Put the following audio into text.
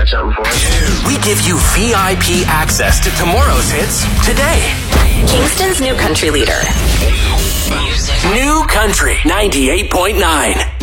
something for us. We give you VIP access to tomorrow's hits today. Kingston's new country leader. New Country 98.9.